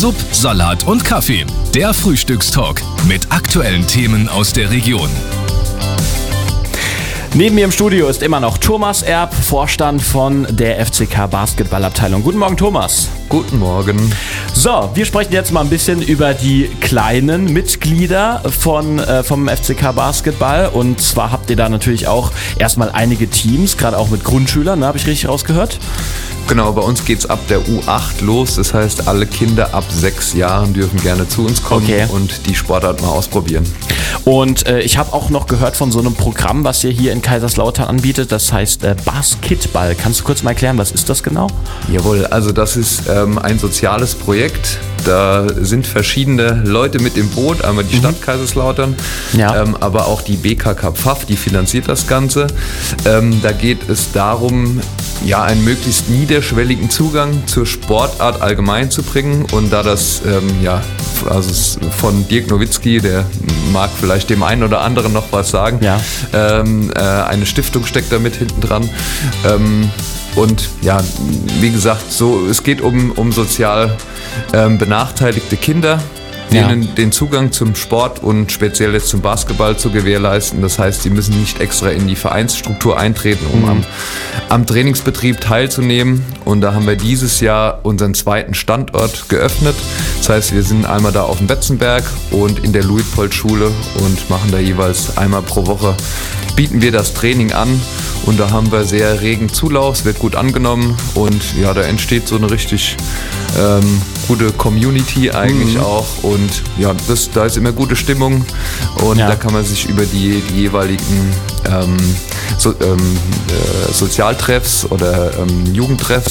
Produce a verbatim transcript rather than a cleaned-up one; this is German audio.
Sub, Salat und Kaffee. Der Frühstückstalk mit aktuellen Themen aus der Region. Neben mir im Studio ist immer noch Thomas Erb, Vorstand von der F C K Basketballabteilung. Guten Morgen, Thomas. Guten Morgen. So, wir sprechen jetzt mal ein bisschen über die kleinen Mitglieder von, äh, vom F C K Basketball. Und zwar habt ihr da natürlich auch erstmal einige Teams, gerade auch mit Grundschülern, ne, habe ich richtig rausgehört? Genau, bei uns geht's ab der U acht los. Das heißt, alle Kinder ab sechs Jahren dürfen gerne zu uns kommen Okay. und die Sportart mal ausprobieren. Und äh, ich habe auch noch gehört von so einem Programm, was ihr hier in Kaiserslautern anbietet. Das heißt äh, Basketball. Kannst du kurz mal erklären, was ist das genau? Jawohl, also das ist ähm, ein soziales Projekt. Da sind verschiedene Leute mit im Boot, einmal die Stadt Kaiserslautern, Ja. ähm, aber auch die B K K Pfaff, die finanziert das Ganze. Ähm, da geht es darum, ja, einen möglichst niederschwelligen Zugang zur Sportart allgemein zu bringen. Und da das ähm, ja, also es von Dirk Nowitzki, der mag vielleicht dem einen oder anderen noch was sagen, Ja. ähm, äh, eine Stiftung steckt da mit hinten dran. Ähm, und ja, wie gesagt, so, es geht um, um sozial ähm, benachteiligte Kinder, denen Ja. den Zugang zum Sport und speziell jetzt zum Basketball zu gewährleisten. Das heißt, sie müssen nicht extra in die Vereinsstruktur eintreten, um Mhm. am, am Trainingsbetrieb teilzunehmen. Und da haben wir dieses Jahr unseren zweiten Standort geöffnet. Das heißt, wir sind einmal da auf dem Betzenberg und in der Luitpold-Schule und machen da jeweils einmal pro Woche, bieten wir das Training an. Und da haben wir sehr regen Zulauf, es wird gut angenommen und ja, da entsteht so eine richtig ähm, gute Community eigentlich Mhm. auch und ja, das, da ist immer gute Stimmung und Ja. da kann man sich über die, die jeweiligen ähm, so, ähm, äh, Sozialtreffs oder ähm, Jugendtreffs